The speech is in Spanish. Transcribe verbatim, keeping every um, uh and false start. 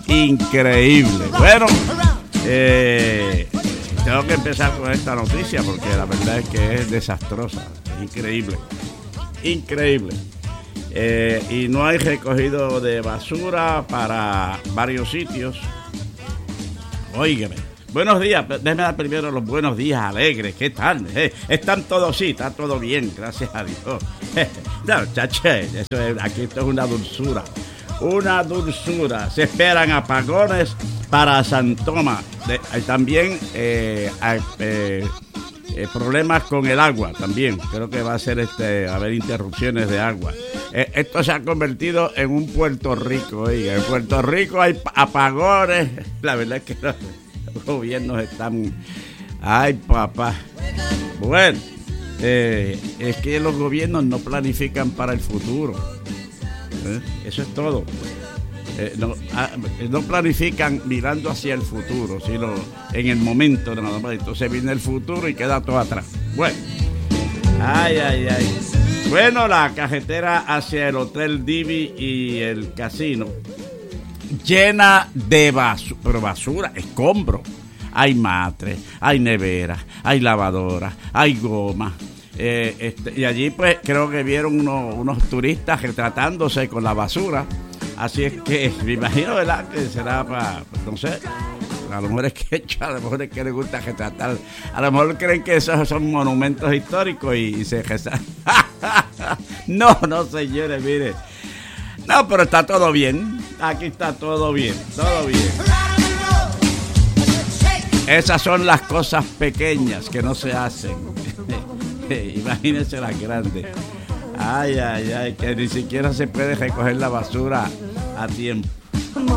increíble. Bueno, eh, tengo que empezar con esta noticia porque la verdad es que es desastrosa, increíble, increíble. Eh, y no hay recogido de basura para varios sitios. Óigame. Buenos días, déjeme dar primero los buenos días alegres. ¿Qué tal? Eh, están todos, sí, está todo bien, gracias a Dios. No, chache, eso es, aquí esto es una dulzura. Una dulzura. Se esperan apagones para San Tomás. De, hay también eh, hay, eh, eh, problemas con el agua también. Creo que va a ser este, a haber interrupciones de agua. Eh, esto se ha convertido en un Puerto Rico. Oiga, en Puerto Rico hay apagones. La verdad es que los, los gobiernos están... Ay, papá. Bueno, eh, es que los gobiernos no planifican para el futuro. ¿Eh? Eso es todo. Eh, no, ah, no planifican mirando hacia el futuro, sino en el momento nada más. Entonces viene el futuro y queda todo atrás. Bueno, ay, ay, ay. Bueno, la carretera hacia el Hotel Divi y el casino llena de basura, pero basura, escombro. Hay matres, hay neveras, hay lavadoras, hay goma. Eh, este, y allí pues creo que vieron unos, unos turistas retratándose con la basura. Así es que me imagino, ¿verdad? Que será para, no sé, a lo mejor es que a lo mejor es que les gusta retratar. A lo mejor creen que esos son monumentos históricos y, y se resaltan. No, no, señores, mire. No, pero está todo bien. Aquí está todo bien, todo bien. Esas son las cosas pequeñas que no se hacen. Imagínense las grandes. Ay, ay, ay, que ni siquiera se puede recoger la basura a tiempo.